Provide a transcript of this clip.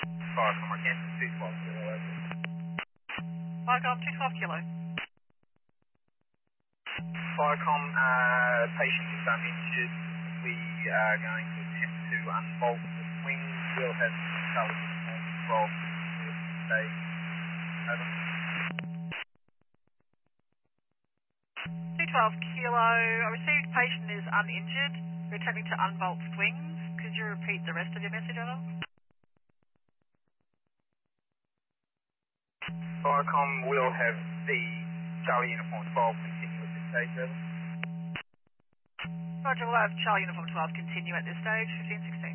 Firecom, I cancel 212 Kilo over. Firecom 212 Kilo. Firecom, patient is uninjured. We are going to attempt to unbolt the wings. We'll have Charlie uniform 12 stage. Over. 212 Kilo. I received patient is uninjured. We're attempting to unbolt wings. Could you repeat the rest of your message, over? Firecom, we'll have the Charlie uniform 12 continue at this stage. Over. Roger, we'll have Charlie Uniform 12 continue at this stage, 1516.